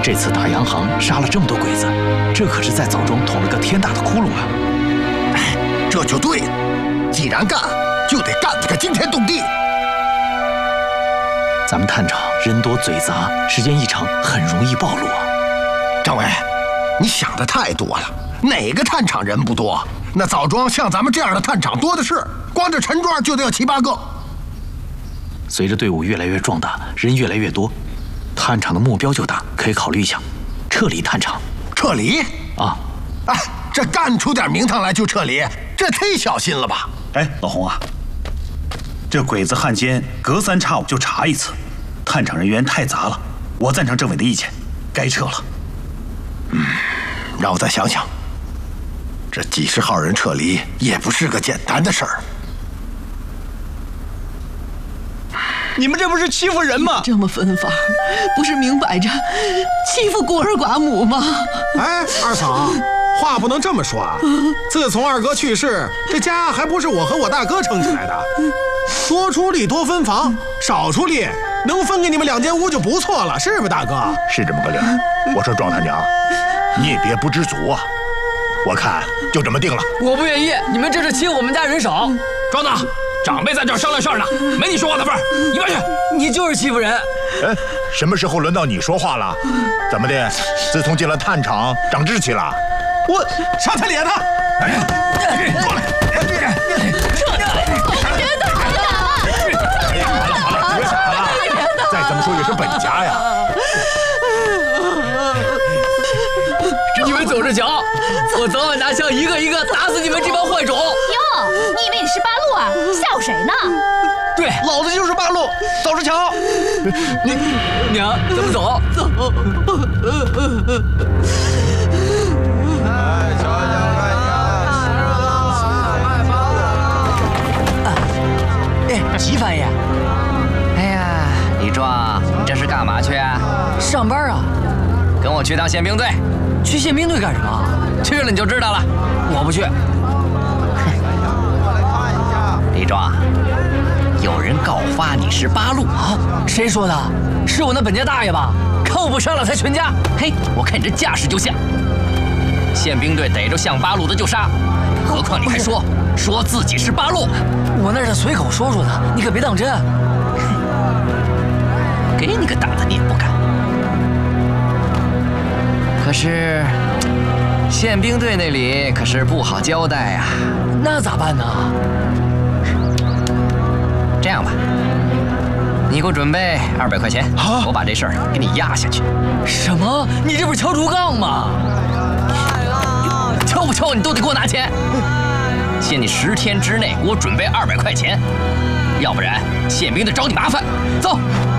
这次打洋行杀了这么多鬼子，这可是在枣庄捅了个天大的窟窿啊！ 哎，这就对了，既然干，就得干得个惊天动地。 咱们探长人多嘴杂，时间一长很容易暴露啊。 政委，你想的太多了，哪个探长人不多？那枣庄像咱们这样的探长多的是，光这陈庄就得有7、8个。 随着队伍越来越壮大，人越来越多，探长的目标就大，可以考虑一下，撤离探长。 撤离？ 啊！ 哎，这干出点名堂来就撤离，这忒小心了吧？ 哎，老洪啊，这鬼子汉奸隔3差5就查一次，探长人员太杂了，我赞成政委的意见，该撤了。 让我再想想，这几10号人撤离也不是个简单的事儿。 你们这不是欺负人吗？ 这么分法，不是明摆着欺负孤儿寡母吗？ 哎，二嫂，话不能这么说啊！自从二哥去世，这家还不是我和我大哥撑起来的。多出力多分房，少出力能分给你们2间屋就不错了，是吧，大哥？ 是这么个理儿。我说庄探长，你也别不知足啊！我看就这么定了。 我不愿意，你们这是欺负我们家人少。 庄子，长辈在这儿商量事儿呢，没你说话的份儿，一边去！ 你就是欺负人。 哎，什么时候轮到你说话了？怎么的？自从进了探场，长志气了？ 我上他脸呢！ 哎呀，过来！别打了！再怎么说也是本家呀！ 你们走着瞧，我早晚拿枪一个一个打死你们这帮坏种！ 哟，你以为你是八路啊？吓唬谁呢？ 对， 老子就是八路，走着瞧！ 娘，咱们走。走。 哎，齐翻译。 哎呀，李壮，你这是干嘛去啊？ 上班啊。 跟我去趟宪兵队。 去宪兵队干什么？ 去了你就知道了。 我不去。 李壮，有人告发你是八路啊？谁说的？是我那本家大爷吧？看我不杀了他全家！ 嘿，我看你这架势就像。宪兵队逮着像八路的就杀，何况你还说自己是八路。 我那是随口说说的，你可别当真。 给你个打的你也不敢。可是，宪兵队那里可是不好交代呀。 那咋办呢？ 这样吧，你给我准备200块钱，我把这事儿给你压下去。 什么？你这不是敲竹杠吗？ 敲不敲你都得给我拿钱。限你10天之内给我准备200块钱，要不然宪兵队找你麻烦。走。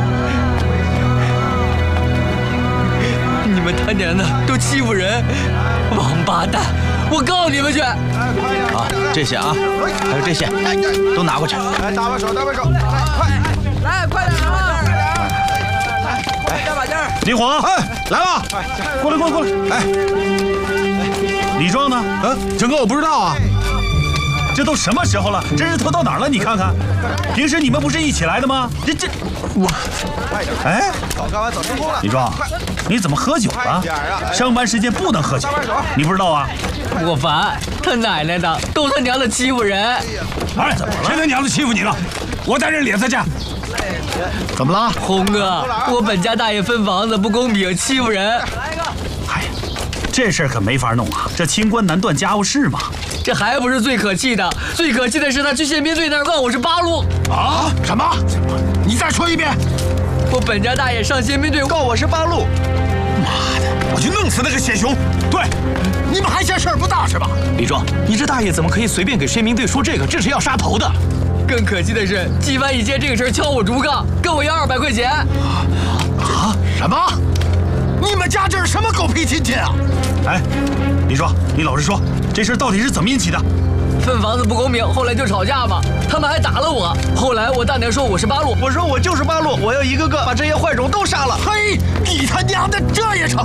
你们他娘的都欺负人，王八蛋！我告你们去！ 啊，这些啊，还有这些，都拿过去。 来，搭把手，快！ 来，快点啊！来，加把劲儿！ 李晃， 哎，来了！ 过来！ 哎， 李壮呢？ 整哥，我不知道啊。 这都什么时候了？这日头到哪儿了？你看看，平时你们不是一起来的吗？我，哎， 走成功了。 李壮，你怎么喝酒了？上班时间不能喝酒，你不知道啊？ 我烦，他奶奶的，都他娘的欺负人！ 哎，怎么了？谁他娘的欺负你了？我带人脸色去。 怎么了， 红哥？我本家大爷分房子不公平，欺负人。 哎呀，这事儿可没法弄啊！这清官难断家务事嘛。 这还不是最可气的，最可气的是他去宪兵队那儿告我是八路。 啊？什么？你再说一遍。 我本家大爷上宪兵队告我是八路。 妈的，我去弄死那个血熊！ 对， 你们还嫌事儿不大是吧？ 李壮，你这大爷怎么可以随便给宪兵队说这个？这是要杀头的。 更可气的是，纪凡一见这个事敲我竹杠，跟我要200块钱。 啊？什么？你们家这是什么狗屁亲戚啊？ 哎，李壮，你老实说，这事到底是怎么引起的？ 分房子不公平，后来就吵架嘛，他们还打了我。后来我大娘说我是八路， 我说我就是八路，我要一个个把这些坏种都杀了。 嘿，你他娘的这也成？